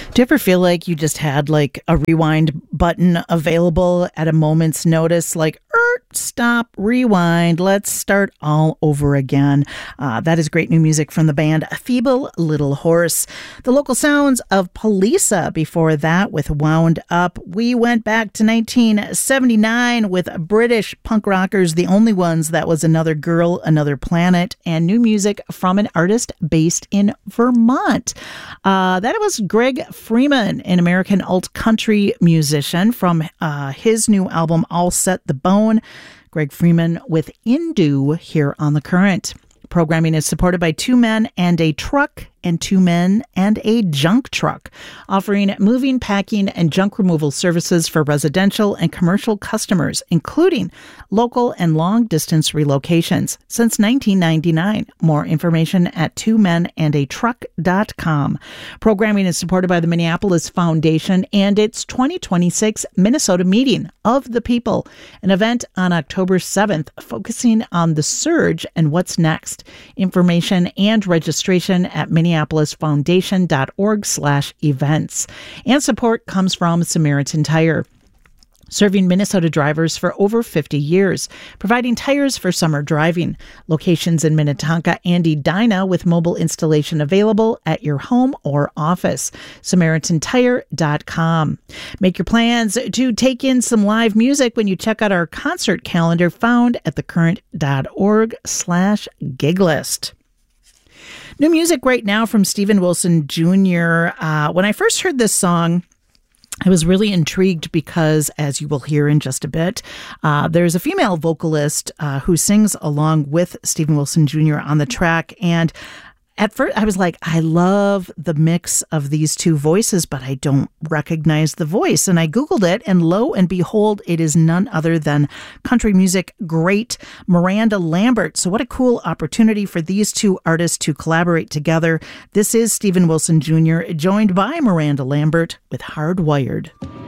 Do you ever feel like you just had like a rewind button available at a moment's notice? Like, stop, rewind, let's start all over again. That is great new music from the band Feeble Little Horse. The local sounds of Poliça before that with Wound Up. We went back to 1979 with British punk rockers, The Only Ones. That was Another Girl, Another Planet, and new music from an artist based in Vermont. That was Greg Freeman, an American alt country musician, from his new album All Set the Bone. Greg Freeman with Indu here on The Current. Programming is supported by Two Men and a Truck and Two Men and a Junk Truck, offering moving, packing, and junk removal services for residential and commercial customers, including local and long-distance relocations since 1999. More information at twomenandatruck.com. Programming is supported by the Minneapolis Foundation and its 2026 Minnesota Meeting of the People, an event on October 7th focusing on the surge and what's next. Information and registration at minneapolisfoundation.org/events. And support comes from Samaritan Tire, serving Minnesota drivers for over 50 years, providing tires for summer driving. Locations in Minnetonka and Edina with mobile installation available at your home or office. SamaritanTire.com. Make your plans to take in some live music when you check out our concert calendar found at thecurrent.org/giglist. New music right now from Steven Wilson Jr. When I first heard this song, I was really intrigued because, as you will hear in just a bit, there's a female vocalist who sings along with Steven Wilson Jr. on the track. And at first, I was like, I love the mix of these two voices, but I don't recognize the voice. And I Googled it, and lo and behold, it is none other than country music great Miranda Lambert. So what a cool opportunity for these two artists to collaborate together. This is Steven Wilson Jr., joined by Miranda Lambert with Hardwired.